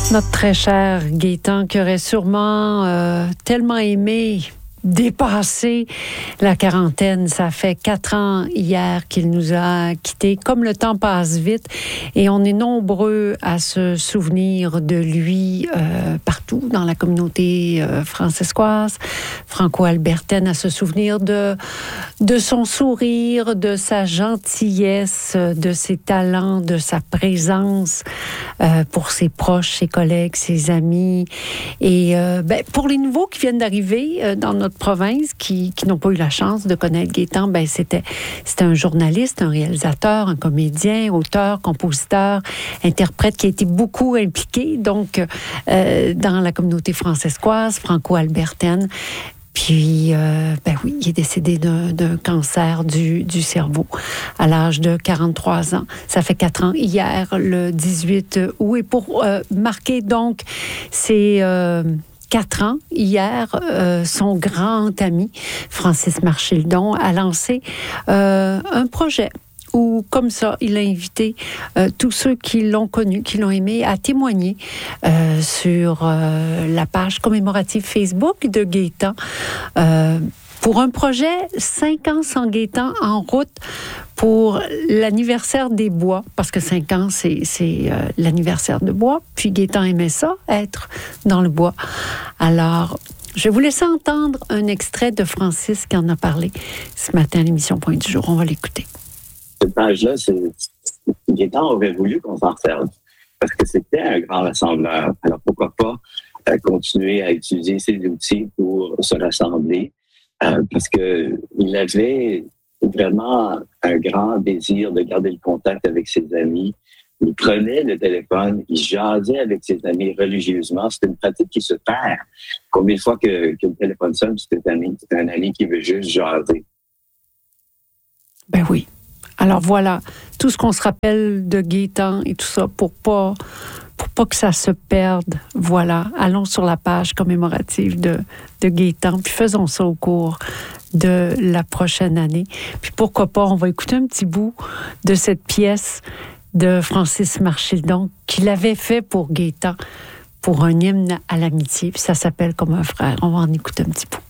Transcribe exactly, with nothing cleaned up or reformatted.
Notre très cher Gaétan qui aurait sûrement euh, tellement aimé dépasser la quarantaine. Ça fait quatre ans hier qu'il nous a quittés. Comme le temps passe vite et on est nombreux à se souvenir de lui euh, partout dans la communauté euh, francescoise, franco-albertaine, à se souvenir de, de son sourire, de sa gentillesse, de ses talents, de sa présence euh, pour ses proches, ses collègues, ses amis. Et euh, ben, pour les nouveaux qui viennent d'arriver euh, dans notre province qui, qui n'ont pas eu la chance de connaître Gaétan, ben c'était, c'était un journaliste, un réalisateur, un comédien, auteur, compositeur, interprète qui a été beaucoup impliqué donc euh, dans la communauté francescoise, franco-albertaine. Puis, euh, ben oui, il est décédé d'un, d'un cancer du, du cerveau à l'âge de quarante-trois ans. Ça fait quatre ans hier, le dix-huit août. Et pour euh, marquer donc ces... Euh, Quatre ans, hier, euh, son grand ami, Francis Marchildon, a lancé euh, un projet où, comme ça, il a invité euh, tous ceux qui l'ont connu, qui l'ont aimé, à témoigner euh, sur euh, la page commémorative Facebook de Gaétan. Euh, pour un projet cinq ans sans Gaétan en route pour l'anniversaire des bois, parce que cinq ans, c'est, c'est euh, l'anniversaire de bois. Puis Gaétan aimait ça, être dans le bois. Alors, je vais vous laisser entendre un extrait de Francis qui en a parlé ce matin à l'émission Point du jour. On va l'écouter. Cette page-là, c'est... Gaétan aurait voulu qu'on s'en serve, parce que c'était un grand rassembleur. Alors, pourquoi pas euh, continuer à utiliser ces outils pour se rassembler, euh, parce qu'il avait vraiment un grand désir de garder le contact avec ses amis. Il prenait le téléphone, il jasait avec ses amis religieusement. C'est une pratique qui se perd. Combien de fois que, que le téléphone sonne, c'est un ami, c'est un ami qui veut juste jaser. Ben oui. Alors voilà, tout ce qu'on se rappelle de Gaétan et tout ça pour pas, pour pas que ça se perde. Voilà, allons sur la page commémorative de, de Gaétan, puis faisons ça au cours de la prochaine année. Puis pourquoi pas, on va écouter un petit bout de cette pièce de Francis Marchildon qu'il avait fait pour Gaétan, pour un hymne à l'amitié. Puis ça s'appelle Comme un frère. On va en écouter un petit bout.